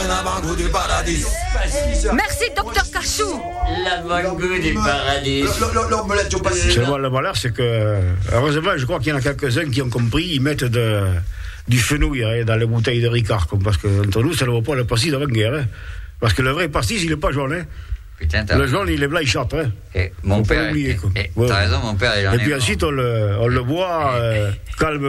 un avant-goût du paradis. Merci, docteur Cachou. L'avant-goût du paradis. L'omelette au passé. C'est bon, le malheur, c'est que, heureusement, je crois qu'il y en a quelques-uns qui ont compris, ils mettent du fenouil dans les bouteilles de Ricard, parce que entre nous, ça ne vaut pas le pastis d'avant-guerre. Hein. Parce que le vrai pastis, il n'est pas jaune. Hein. Putain, le jaune, il est blanc, il chante. Hein. Mon père, oublier, t'as raison, mon père, il en et est puis mort. ensuite, on le boit calme.